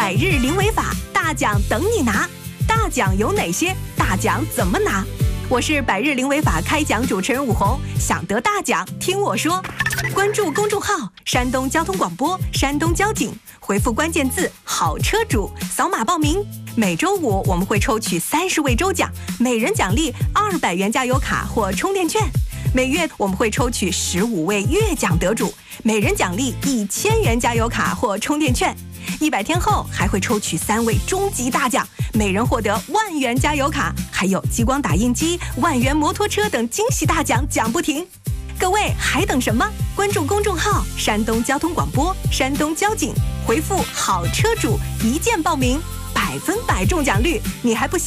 百日零违法，大奖等你拿。大奖有哪些？大奖怎么拿？我是百日零违法开讲主持人武红，想得大奖听我说。关注公众号山东交通广播、山东交警，回复关键字好车主，扫码报名。每周五我们会抽取30位周奖，每人奖励200元加油卡或充电券。每月我们会抽取15位月奖得主，每人奖励1000元加油卡或充电券。100天后还会抽取3位终极大奖，每人获得10000元加油卡，还有激光打印机、10000元摩托车等惊喜大奖，奖不停。各位还等什么？关注公众号山东交通广播、山东交警，回复好车主一键报名，100%中奖率，你还不信？